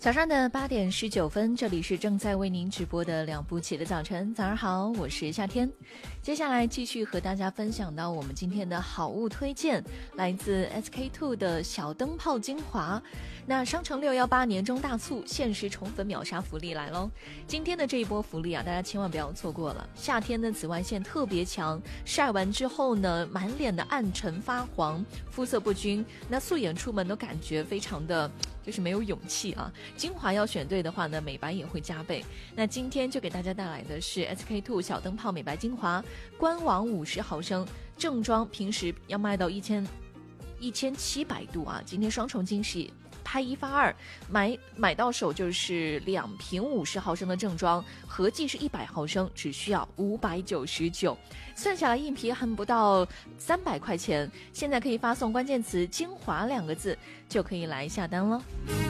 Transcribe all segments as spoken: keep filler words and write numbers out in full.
早上的八点十九分，这里是正在为您直播的两部起的早晨。早上好，我是夏天。接下来继续和大家分享到我们今天的好物推荐，来自 S K two 的小灯泡精华。那商城六一八年中大促限时宠粉秒杀福利来喽！今天的这一波福利啊，大家千万不要错过了。夏天的紫外线特别强，晒完之后呢，满脸的暗沉发黄，肤色不均，那素颜出门都感觉非常的就是没有勇气啊。精华要选对的话呢，美白也会加倍。那今天就给大家带来的是 S K two 小灯泡美白精华，官网五十毫升，正装平时要卖到一千一千七百度啊，今天双重惊喜。拍一发二，买买到手就是两瓶五十毫升的正装，合计是一百毫升，只需要五百九十九，算下来硬皮还不到三百块钱。现在可以发送关键词精华两个字，就可以来下单了。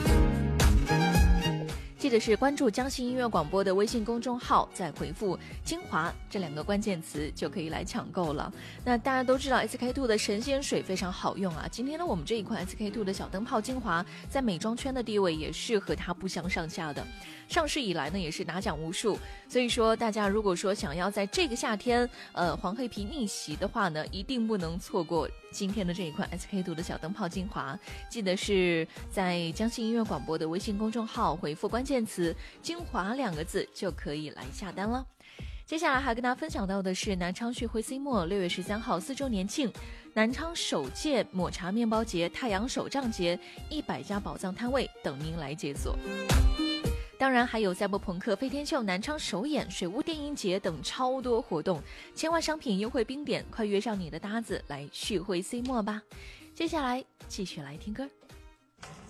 记得是关注江西音乐广播的微信公众号，再回复精华这两个关键词就可以来抢购了。那大家都知道 S K two 的神仙水非常好用啊，今天呢我们这一款 S K two 的小灯泡精华在美妆圈的地位也是和它不相上下的，上市以来呢也是拿奖无数。所以说大家如果说想要在这个夏天呃黄黑皮逆袭的话呢，一定不能错过今天的这一款 S K two 的小灯泡精华。记得是在江西音乐广播的微信公众号回复关键键词精华两个字就可以来下单了。接下来还跟大家分享到的是南昌旭辉 C 墨六月十三号四周年庆，南昌首届抹茶面包节、太阳手账节，一百家宝藏摊位等您来解锁。当然还有赛博朋克飞天秀、南昌首演、水屋电影节等超多活动，千万商品优惠冰点，快约上你的搭子来旭辉 C 墨吧。接下来继续来听歌。